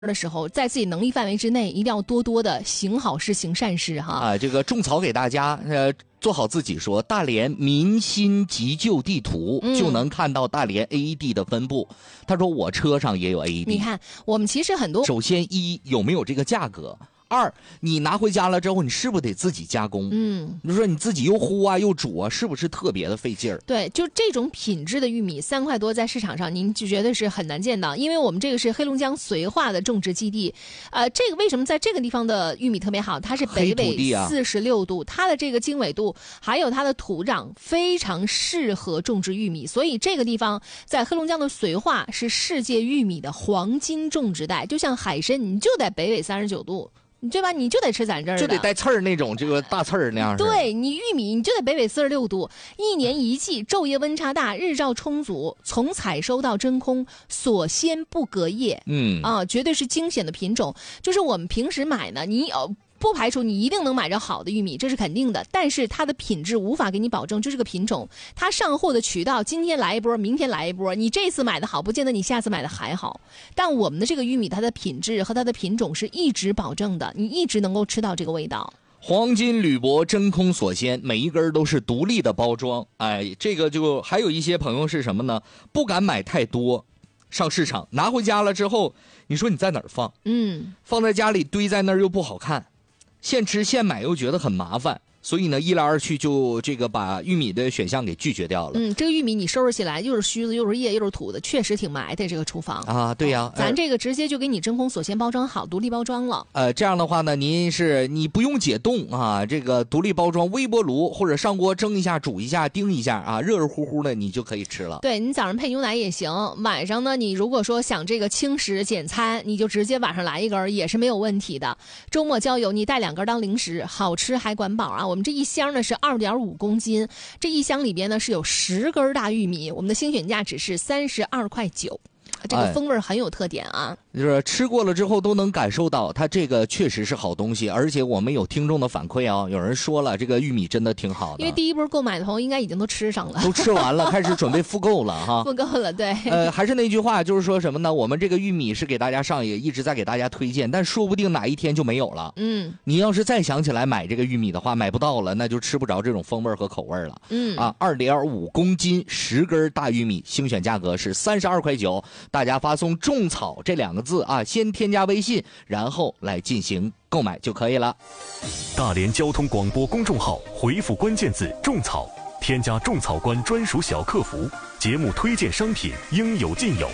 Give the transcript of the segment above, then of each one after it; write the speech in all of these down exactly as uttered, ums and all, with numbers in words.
的时候，在自己能力范围之内，一定要多多的行好事、行善事哈。 啊，这个种草给大家，呃，做好自己说，大连民心急救地图、嗯、就能看到大连 A E D 的分布。他说我车上也有 A E D。 你看，我们其实很多， 首先一有没有这个价格。二，你拿回家了之后，你是不是得自己加工？嗯，你说你自己又烀啊又煮啊，是不是特别的费劲儿？ 对，就这种品质的玉米，三块多在市场上，您就觉得是很难见到，因为我们这个是黑龙江绥化的种植基地。呃，这个为什么在这个地方的玉米特别好？它是北纬四十六度、啊，它的这个经纬度还有它的土壤非常适合种植玉米，所以这个地方在黑龙江的绥化是世界玉米的黄金种植带。就像海参，你就在北纬三十九度。对吧？你就得吃咱这儿的， 就得带刺儿那种，这个大刺儿那样。 对，你玉米你就得北纬四十六度，一年一季，昼夜温差大，日照充足，从采收到真空，锁鲜不隔夜。嗯啊，绝对是惊险的品种。就是我们平时买呢，你呃。不排除你一定能买着好的玉米，这是肯定的，但是它的品质无法给你保证，就这个品种，它上货的渠道今天来一波，明天来一波，你这次买的好，不见得你下次买的还好。但我们的这个玉米，它的品质和它的品种是一直保证的，你一直能够吃到这个味道。 黄金铝箔真空锁鲜，每一根都是独立的包装。哎，这个就还有一些朋友是什么呢？不敢买太多。上市场拿回家了之后，你说你在哪儿放？嗯，放在家里堆在那儿又不好看。现吃现买又觉得很麻烦，所以呢，一来二去就这个把玉米的选项给拒绝掉了。 嗯，这个玉米你收拾起来又是须子又是叶又是土的，确实挺埋汰这个厨房啊。对呀、啊， 咱这个直接就给你真空锁鲜包装好，独立包装了。 呃，这样的话呢，您是你不用解冻啊，这个独立包装，微波炉或者上锅蒸一下、煮一下、叮一下啊，热热乎乎的你就可以吃了。 对，你早上配牛奶也行，晚上呢，你如果说想这个轻食简餐，你就直接晚上来一根也是没有问题的。周末郊游你带两根当零食，好吃还管饱啊。我们这一箱呢是二点五公斤，这一箱里边呢是有十根大玉米，我们的精选价只是三十二块九，这个风味很有特点啊。 哎，就是吃过了之后都能感受到它这个确实是好东西，而且我们有听众的反馈啊，有人说了这个玉米真的挺好的。 因为第一波购买的朋友应该已经都吃上了， 都吃完了，开始准备复购了哈。 复购了，对。 呃，还是那句话，就是说什么呢？我们这个玉米是给大家上，也一直在给大家推荐，但说不定哪一天就没有了。嗯，你要是再想起来买这个玉米的话，买不到了，那就吃不着这种风味和口味了。嗯啊，二点五公斤十根大玉米，精选价格是三十二块九，大家发送种草这两个字啊，先添加微信，然后来进行购买就可以了。 大连交通广播公众号回复关键字种草，添加种草官专属小客服，节目推荐商品应有尽有。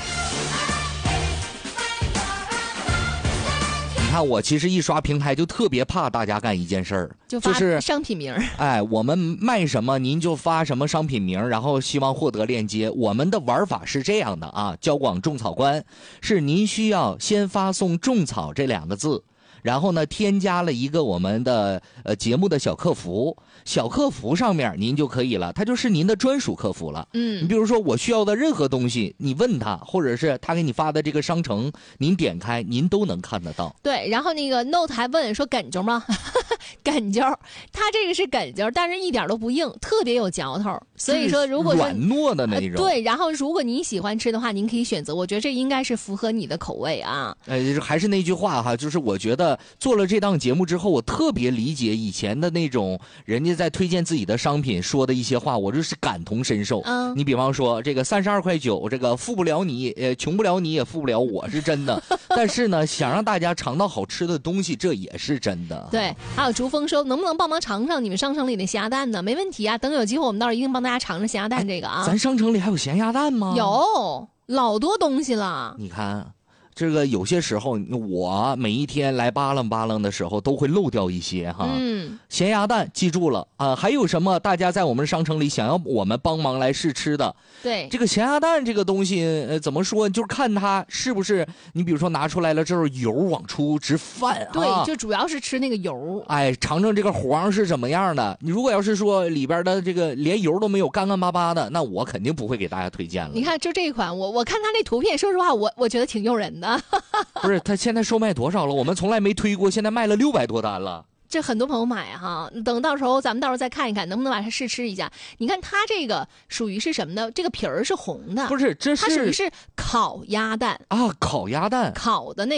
你看，我其实一刷平台就特别怕大家干一件事儿， 就发商品名。 哎，我们卖什么您就发什么商品名，然后希望获得链接。我们的玩法是这样的啊，交广种草官是您需要先发送种草这两个字，然后呢添加了一个我们的呃节目的小客服，小客服上面您就可以了，它就是您的专属客服了。嗯，你比如说我需要的任何东西，你问他，或者是他给你发的这个商城，您点开您都能看得到。 对，然后那个 Note 还问说哏啾吗？哏啾，它这个是哏啾，但是一点都不硬，特别有嚼头。所以说，如果说软糯的那种、 呃，对，然后如果您喜欢吃的话，您可以选择。我觉得这应该是符合你的口味啊。 呃，还是那句话哈，就是我觉得做了这档节目之后，我特别理解以前的那种人家在推荐自己的商品说的一些话，我就是感同身受。嗯，你比方说这个三十二块九，这个富不了你，呃，穷不了你也富不了我，是真的。但是呢，想让大家尝到好吃的东西，这也是真的。 对，还有竹峰说，能不能帮忙尝尝你们商城里的咸鸭蛋呢？没问题啊，等有机会我们到时候一定帮大家尝尝咸鸭蛋这个啊。 咱商城里还有咸鸭蛋吗？ 有，老多东西了。 你看。这个有些时候，我每一天来巴楞巴楞的时候，都会漏掉一些哈。嗯，咸鸭蛋记住了啊！还有什么？大家在我们商城里想要我们帮忙来试吃的？ 对， 这个咸鸭蛋这个东西，呃，怎么说？就是看它是不是你比如说拿出来了之后油往出直泛啊。 对，就主要是吃那个油。 哎，尝尝这个黄是怎么样的？你如果要是说里边的这个连油都没有，干干巴巴的，那我肯定不会给大家推荐了。 你看，就这一款，我我看它那图片，说实话，我我觉得挺诱人的。 不是，他现在售卖多少了？我们从来没推过，现在卖了六百多单了。 这很多朋友买哈，等到时候咱们到时候再看一看，能不能把它试吃一下。你看它这个属于是什么呢？这个皮儿是红的， 不是，这是它属于是烤鸭蛋啊，烤鸭蛋， 烤的那。